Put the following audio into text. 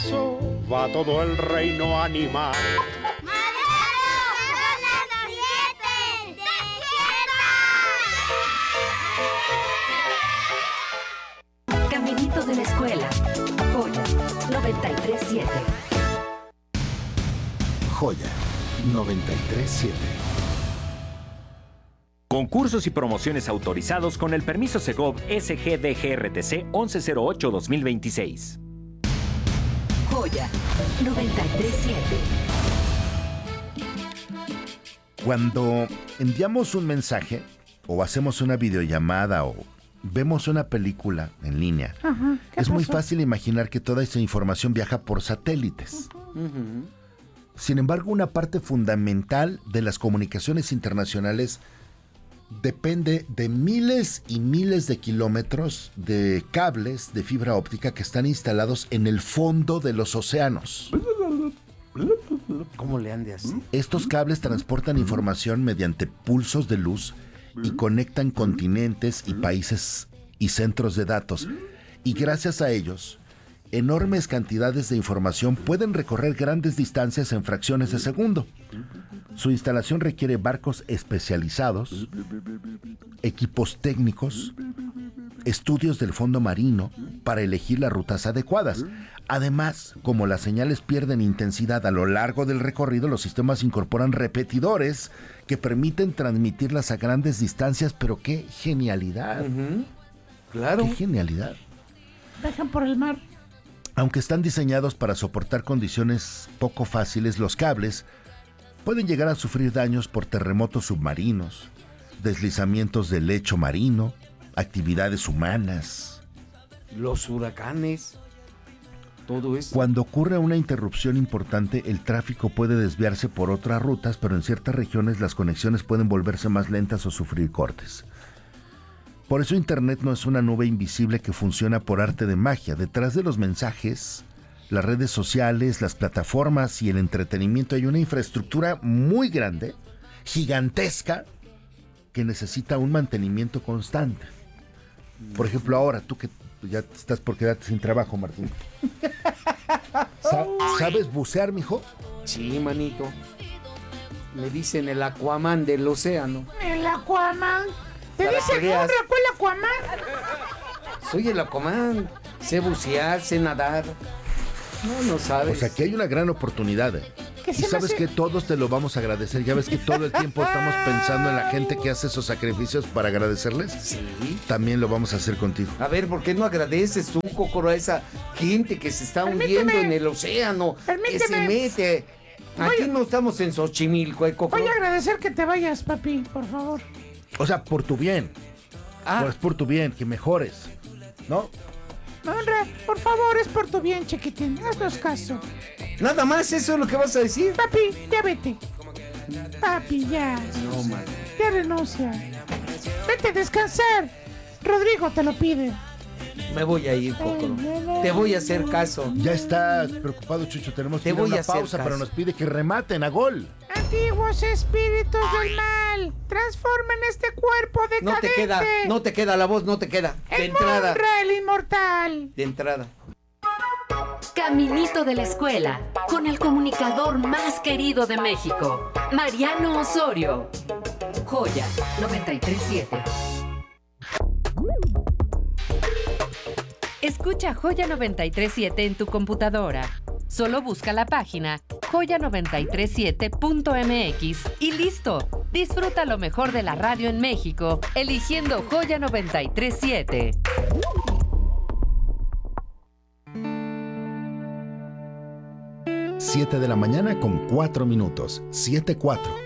eso va todo el reino animal. Caminito de la escuela. Joya 93.7. Joya 93.7. Concursos y promociones autorizados con el permiso Segov SGDGRTC 1108-2026. Joya 93.7. Cuando enviamos un mensaje o hacemos una videollamada o vemos una película en línea, es muy fácil imaginar que toda esa información viaja por satélites. Sin embargo, una parte fundamental de las comunicaciones internacionales depende de miles y miles de kilómetros de cables de fibra óptica que están instalados en el fondo de los océanos. ¿Cómo le ande así? Estos cables transportan información mediante pulsos de luz y conectan continentes y países y centros de datos. Y gracias a ellos, enormes cantidades de información pueden recorrer grandes distancias en fracciones de segundo. Su instalación requiere barcos especializados, equipos técnicos, estudios del fondo marino para elegir las rutas adecuadas. Además, como las señales pierden intensidad a lo largo del recorrido, los sistemas incorporan repetidores que permiten transmitirlas a grandes distancias. Pero qué genialidad. Claro. Qué genialidad. Dejan por el mar. Aunque están diseñados para soportar condiciones poco fáciles, los cables pueden llegar a sufrir daños por terremotos submarinos, deslizamientos del lecho marino, actividades humanas. Los huracanes, todo eso. Cuando ocurre una interrupción importante, el tráfico puede desviarse por otras rutas, pero en ciertas regiones las conexiones pueden volverse más lentas o sufrir cortes. Por eso Internet no es una nube invisible que funciona por arte de magia. Detrás de los mensajes, las redes sociales, las plataformas y el entretenimiento hay una infraestructura muy grande, gigantesca, que necesita un mantenimiento constante. Por ejemplo, ahora, tú que ya estás por quedarte sin trabajo, Martín. ¿Sabes bucear, mijo? Sí, manito. Me dicen el Aquaman del océano. El Aquaman. ¿Te Para dice que veas. el Aquaman? Soy el Aquaman. Sé bucear, sé nadar. No sabes. Pues aquí hay una gran oportunidad. Y sabes que todos te lo vamos a agradecer. Ya ves que todo el tiempo estamos pensando en la gente que hace esos sacrificios para agradecerles. Sí. También lo vamos a hacer contigo. A ver, ¿por qué no agradeces tú, Cocoro, a esa gente que se está hundiendo en el océano? Que se mete. Aquí no estamos en Xochimilco, Cocoro. Voy a agradecer que te vayas, papi, por favor. O sea, por tu bien. Pues por tu bien, que mejores. ¿No? Honra, por favor, es por tu bien, chiquitín. Haznos caso. Nada más, eso es lo que vas a decir. Papi, ya vete. Papi, ya. No, man. Ya renuncia. Vete a descansar. Rodrigo te lo pide. Me voy a ir, Cocoro. Te voy a hacer caso. Ya estás preocupado, Chucho. Tenemos que ir a una pausa, pero nos pide que rematen a gol. Antiguos espíritus del mal, transformen este cuerpo decadente. No te queda la voz, no te queda. De En entrada. Monra, el inmortal. De entrada. Caminito de la escuela, con el comunicador más querido de México, Mariano Osorio. Joya 93.7. Escucha Joya 93.7 en tu computadora. Solo busca la página joya937.mx y listo. Disfruta lo mejor de la radio en México, eligiendo Joya 93.7. 7 de la mañana con 4 minutos. 7:04.